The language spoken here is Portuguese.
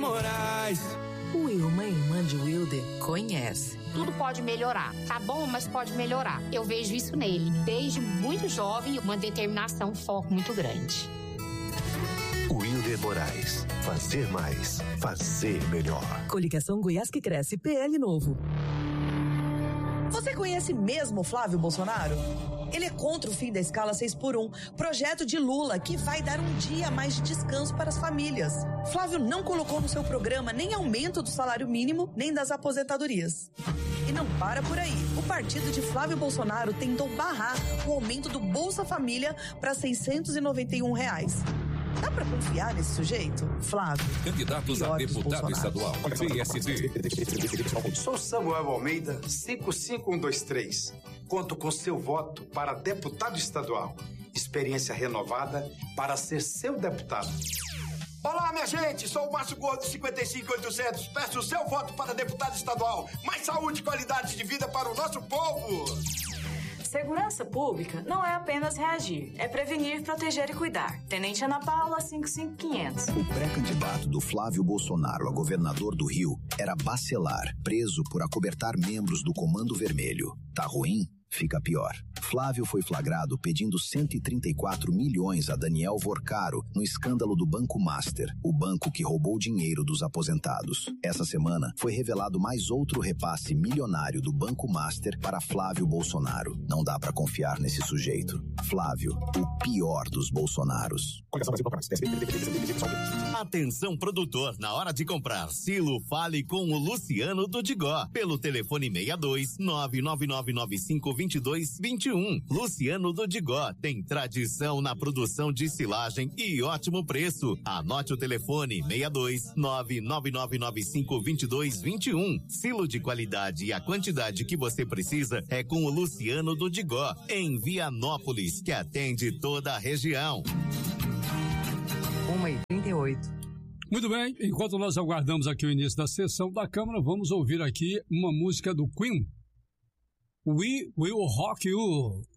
Moraes. Wilma, irmã de Wilder, conhece. Tudo pode melhorar. Tá bom, mas pode melhorar. Eu vejo isso nele. Desde muito jovem, uma determinação, um foco muito grande. Wilder Moraes. Fazer mais. Fazer melhor. Coligação Goiás que Cresce, PL Novo. Você conhece mesmo Flávio Bolsonaro? Ele é contra o fim da escala 6x1, projeto de Lula que vai dar um dia a mais de descanso para as famílias. Flávio não colocou no seu programa nem aumento do salário mínimo, nem das aposentadorias. E não para por aí. O partido de Flávio Bolsonaro tentou barrar o aumento do Bolsa Família para R$691. Dá pra confiar nesse sujeito? Flávio. Candidatos a deputado estadual. PSD. Sou Samuel Almeida, 55123. Conto com seu voto para deputado estadual. Experiência renovada para ser seu deputado. Olá, minha gente, sou o Márcio Gordo, 55800. Peço o seu voto para deputado estadual. Mais saúde e qualidade de vida para o nosso povo. Segurança pública não é apenas reagir, é prevenir, proteger e cuidar. Tenente Ana Paula, 55500. O pré-candidato do Flávio Bolsonaro a governador do Rio era Bacelar, preso por acobertar membros do Comando Vermelho. Tá ruim? Fica pior. Flávio foi flagrado pedindo 134 milhões a Daniel Vorcaro no escândalo do Banco Master, o banco que roubou dinheiro dos aposentados. Essa semana foi revelado mais outro repasse milionário do Banco Master para Flávio Bolsonaro. Não dá pra confiar nesse sujeito. Flávio, o pior dos Bolsonaros. Atenção, produtor, na hora de comprar silo, fale com o Luciano do Digó, pelo telefone 62 999952221. Luciano do Digó tem tradição na produção de silagem e ótimo preço. Anote o telefone 62 999952221. Silo de qualidade e a quantidade que você precisa é com o Luciano do Digó, em Vianópolis, que atende toda a região. 1h38. Muito bem, enquanto nós aguardamos aqui o início da sessão da Câmara, vamos ouvir aqui uma música do Queen. We Will Rock You.